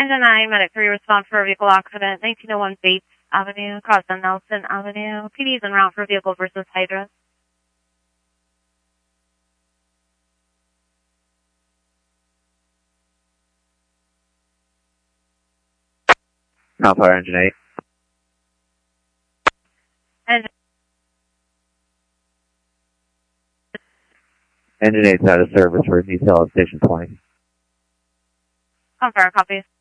Engine 9, Medic 3, respond for a vehicle accident, 1901 Bates Avenue, crossing Nelson Avenue. PD is en route for vehicle versus Hydra. Alpha Engine 8. Engine 8's out of service for detail at Station 20. Confirm, copy.